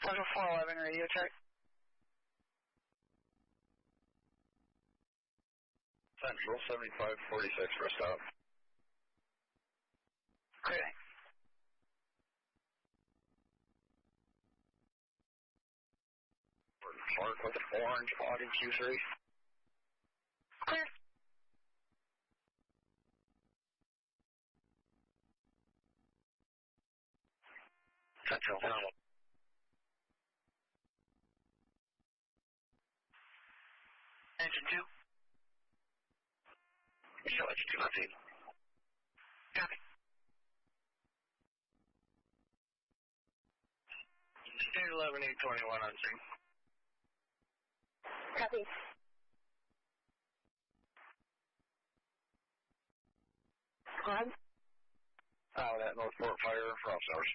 Central 411 radio check. Central 7546 for a stop. Clear. Mark with an orange Audi Q3. Clear. Central. Engine 2. Show engine 2 left. Copy. State 11821 on scene. Copy. On. That Northport Fire for officers.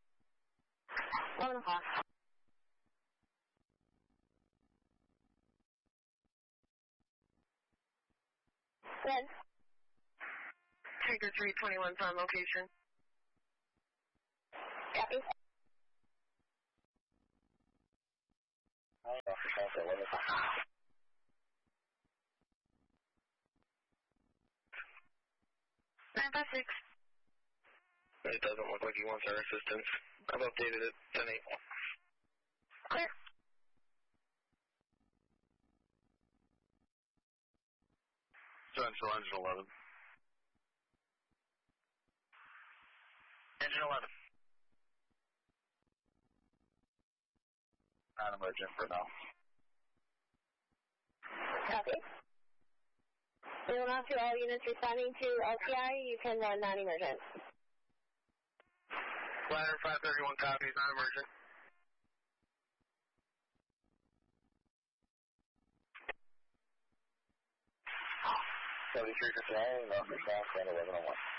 11 o'clock. Good. Tiger 321's on location. Copy. Officer 11 o'clock. 956. It doesn't look like he wants our assistance. I've updated it 10-8. Clear. Central engine 11. Engine 11. Non-emergent for now. Copy. We will now to all units responding to LTI. You can run non-emergent. Ladder 531 copies, non-emergent. $73 for today, North South, 1101.